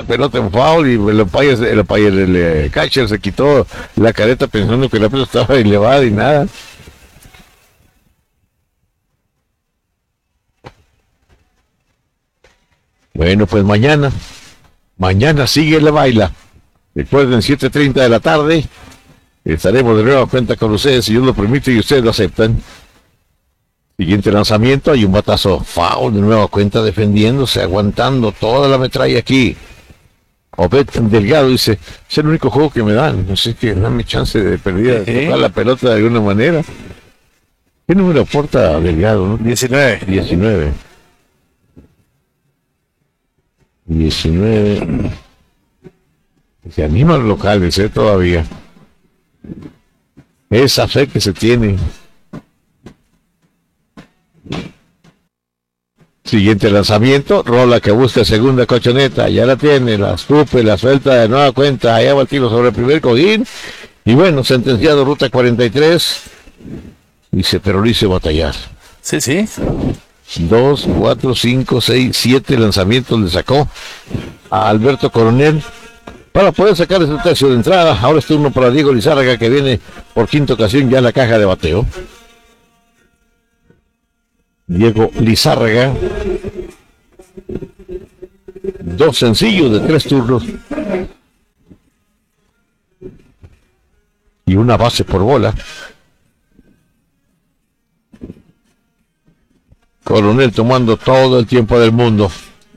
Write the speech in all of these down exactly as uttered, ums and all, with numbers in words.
pelota en foul y el umpire, el, umpire, el, el catcher se quitó la careta pensando que la pelota estaba elevada y nada. Bueno, pues mañana, mañana sigue la baila. Recuerden, siete treinta de la tarde, estaremos de nueva cuenta con ustedes, si Dios lo permite y ustedes lo aceptan. Siguiente lanzamiento, hay un batazo foul de nueva cuenta defendiéndose, aguantando toda la metralla aquí. Obed Delgado dice, es el único juego que me dan, no sé qué, dame chance de perdida de tocar la pelota de alguna manera. ¿Qué número aporta Delgado? ¿No? diecinueve. diecinueve. diecinueve. Se animan los locales, ¿eh? Todavía. Esa fe que se tiene. Siguiente lanzamiento, rola que busca segunda colchoneta, ya la tiene, la escupe, la suelta de nueva cuenta, allá va el tiro sobre el primer cojín, y bueno, sentenciado ruta cuarenta y tres, dice, pero lo hice batallar. Sí, sí. Dos, cuatro, cinco, seis, siete lanzamientos le sacó a Alberto Coronel para poder sacar ese tercio de entrada. Ahora es turno para Diego Lizárraga, que viene por quinta ocasión ya en la caja de bateo. Diego Lizárraga, dos sencillos de tres turnos y una base por bola. Coronel tomando todo el tiempo del mundo.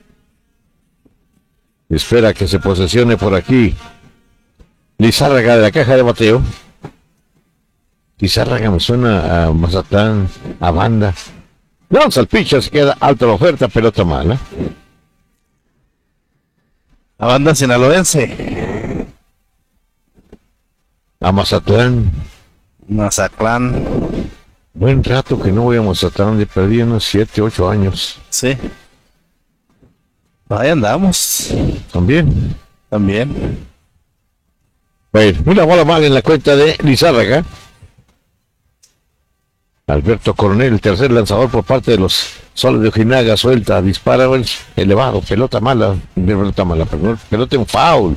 Espera que se posesione por aquí Lizárraga de la caja de bateo. Lizárraga me suena a Mazatlán, a Banda. Lanza el pitcher, se queda alta la oferta, pelota mala. La Banda sinaloense. A Mazatlán. Mazatlán. Buen rato que no voy a Mazatlán, de perdí unos siete, ocho años. Sí. Ahí andamos. También. También. Bueno, una bola mala en la cuenta de Lizárraga. Alberto Coronel, el tercer lanzador por parte de los Soles de Ojinaga, suelta, dispara, elevado, pelota mala, pelota mala, perdón, pelota en foul,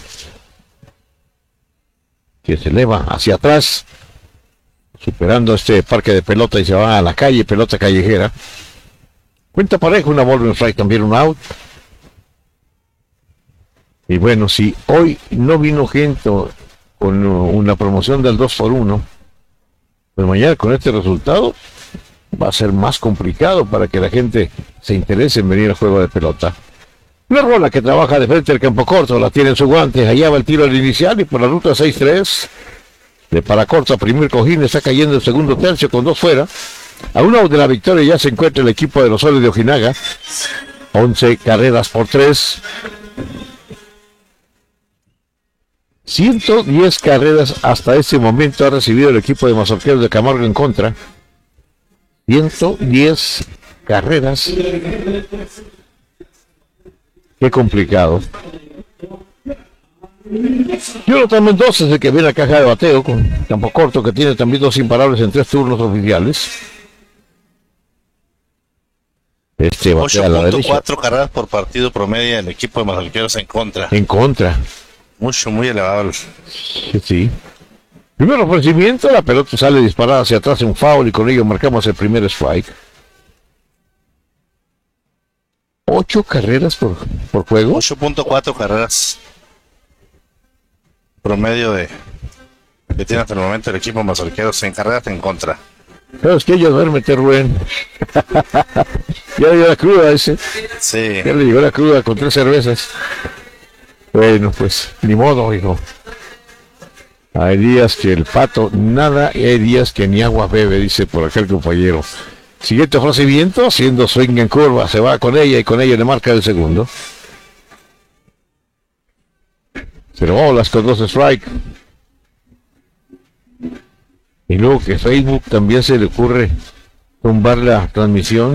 que se eleva hacia atrás, superando este parque de pelota y se va a la calle, pelota callejera. Cuenta pareja, una bola en strike, también un out. Y bueno, si hoy no vino gente con una promoción del dos por uno, pues mañana con este resultado va a ser más complicado para que la gente se interese en venir al juego de pelota. La rola que trabaja de frente al campo corto, la tiene en su guante, allá va el tiro al inicial y por la ruta seis tres, de para corto a primer cojín, está cayendo el segundo tercio con dos fuera. A una de la victoria ya se encuentra el equipo de los Soles de Ojinaga, once carreras por tres. ciento diez carreras hasta ese momento ha recibido el equipo de Mazorqueros de Camargo en contra. ciento diez carreras. Qué complicado. Jonathan Mendoza es el que viene a caja de bateo con campo corto, que tiene también dos imparables en tres turnos oficiales. Este batea a la derecha. ocho punto cuatro carreras por partido promedio el equipo de Mazorqueros en contra. En contra. Mucho, muy elevado. Sí, sí. Primer ofrecimiento, la pelota sale disparada hacia atrás en foul y con ello marcamos el primer strike. Ocho carreras por, por juego. ocho punto cuatro carreras promedio de que tiene hasta el momento el equipo Mazorqueros en carreras en contra. ¿Sabes qué? Yo duérmete, Rubén. Ya le dio la cruda ese. Sí. Ya le llegó la cruda con tres cervezas. Bueno, pues, ni modo, hijo. Hay días que el pato nada y hay días que ni agua bebe, dice por acá el compañero. Siguiente ofrecimiento, haciendo swing en curva, se va con ella y con ella le marca el segundo. Cero bolas con dos strike. Y luego que Facebook también se le ocurre tumbar la transmisión.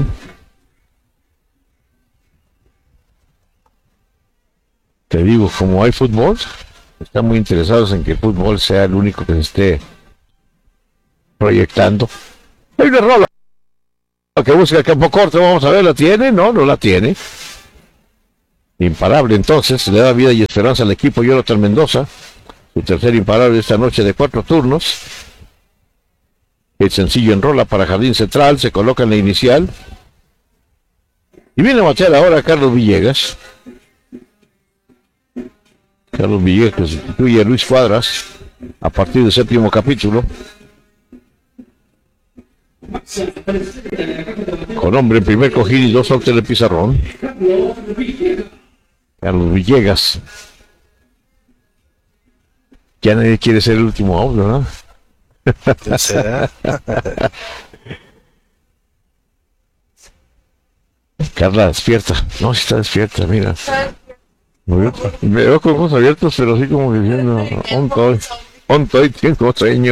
Te digo, como hay fútbol, están muy interesados en que el fútbol sea el único que se esté proyectando. Hay una rola que busca el campo corto, vamos a ver, ¿la tiene? No, no la tiene. Imparable entonces, le da vida y esperanza al equipo Jonathan Mendoza, su tercer imparable esta noche de cuatro turnos. El sencillo enrola para Jardín Central, se coloca en la inicial. Y viene a batear ahora Carlos Villegas. Carlos Villegas que sustituye a Luis Cuadras a partir del séptimo capítulo. Con hombre en primer cojín y dos outs en el pizarrón. Carlos Villegas. Ya nadie quiere ser el último out, ¿verdad? Carla, despierta. No, si está despierta, mira. Me veo con ojos abiertos, pero así como diciendo, ontoy, ontoy, tengo sueño.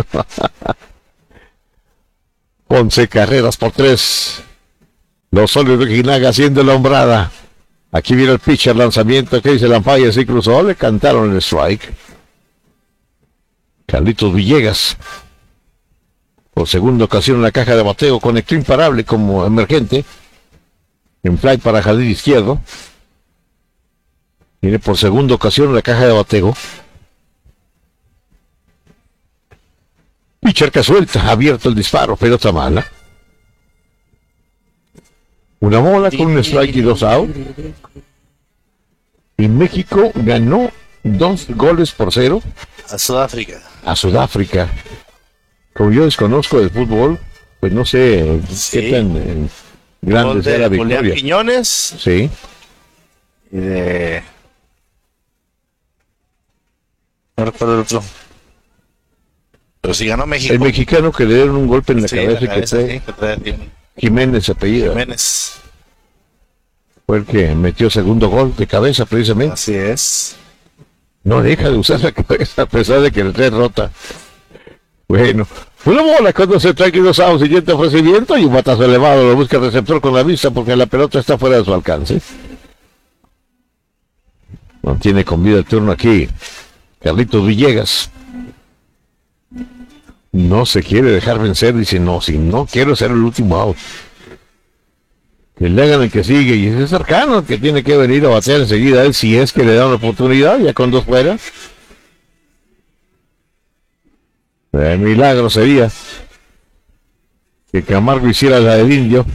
once carreras por tres. Los Soles de Ojinaga haciendo la hombrada. Aquí viene el pitcher, lanzamiento que dice el umpire, se cruzó, le cantaron el strike. Carlitos Villegas, por segunda ocasión en la caja de bateo, conectó imparable como emergente. En fly para jardín izquierdo. Viene por segunda ocasión en la caja de bateo. Pitcher que suelta, abierto el disparo, pelota mala. Una bola con un strike y dos out. Y México ganó dos goles por cero. A Sudáfrica. A Sudáfrica. Como yo desconozco el fútbol, pues no sé Sí. qué tan eh, grande sea la Julián victoria. Quiñones Sí. y de... No recuerdo el otro. Pero sí ganó México. El mexicano que le dieron un golpe en la Sí, cabeza, la cabeza, que sí, que trae Jiménez apellido. Jiménez. Fue el que metió segundo gol de cabeza precisamente. Así es. No deja de usar la cabeza a pesar de que le trae rota. Bueno, una bola cuando se trae dos outs, siguiente ofrecimiento y un batazo elevado, lo busca el receptor con la vista porque la pelota está fuera de su alcance. Mantiene con vida el turno aquí Carlitos Villegas. No se quiere dejar vencer, dice no, si no quiero ser el último out. Que le hagan el que sigue y es cercano el que tiene que venir a batear enseguida él si es que le dan la oportunidad, ya con dos fuera. El milagro sería que Camargo hiciera la del indio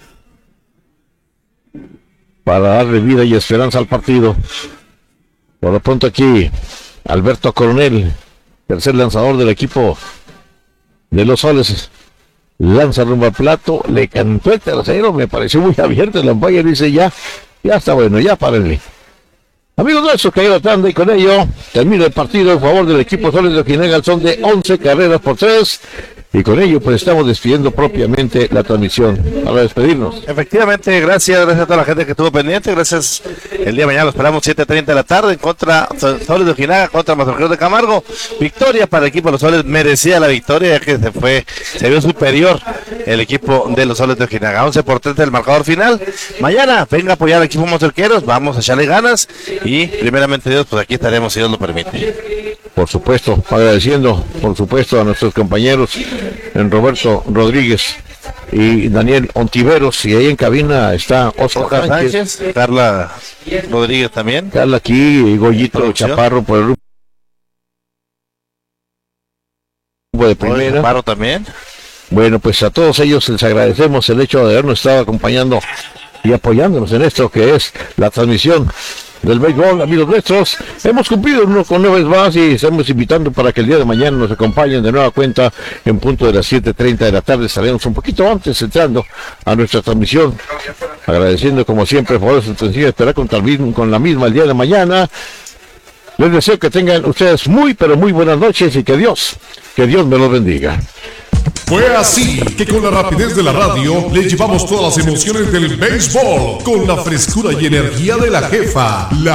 para darle vida y esperanza al partido. Por lo pronto aquí Alberto Coronel, tercer lanzador del equipo de los Soles, lanza rumbo al plato, le cantó el tercero, me pareció muy abierto el umpire, dice ya, ya está bueno, ya párenle. Amigos nuestros que hay la tanda y con ello termina el partido en favor del equipo Soles de Ojinaga al son de once carreras por tres. Y con ello pues estamos despidiendo propiamente la transmisión para despedirnos. Efectivamente, gracias, gracias a toda la gente que estuvo pendiente, gracias. El día de mañana lo esperamos siete treinta de la tarde en contra Soles de Ojinaga, contra Mazorqueros de Camargo. Victoria para el equipo de los Soles, merecía la victoria ya que se fue, se vio superior el equipo de los Soles de Ojinaga. once por treinta el marcador final. Mañana venga a apoyar al equipo Mazorqueros, vamos a echarle ganas y primeramente Dios, pues aquí estaremos si Dios lo permite. Por supuesto, agradeciendo por supuesto a nuestros compañeros en Roberto Rodríguez y Daniel Ontiveros, y ahí en cabina está Oscar, Oscar Sánchez, Sánchez, Carla Rodríguez también. Carla aquí y Goyito Producción. Chaparro por el grupo de primera. Paro también. Bueno, pues a todos ellos les agradecemos el hecho de habernos estado acompañando y apoyándonos en esto que es la transmisión del béisbol, amigos nuestros. Hemos cumplido uno con nueve más y estamos invitando para que el día de mañana nos acompañen de nueva cuenta en punto de las siete treinta de la tarde. Estaremos un poquito antes entrando a nuestra transmisión, agradeciendo como siempre por su atención. Esperar con, tal, con la misma el día de mañana. Les deseo que tengan ustedes muy pero muy buenas noches y que Dios, que Dios me los bendiga. Fue así que con la rapidez de la radio le llevamos todas las emociones del béisbol con la frescura y energía de la jefa, la